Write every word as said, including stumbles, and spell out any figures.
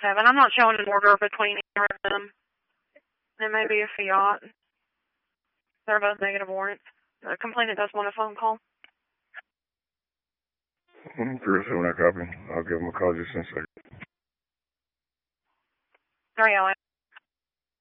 seven. I'm not showing an order between either of them. It may be a Fiat. They're both negative warrants. The complainant does want a phone call. three oh seven, I copy. I'll give him a call just in a second. All right, Alex.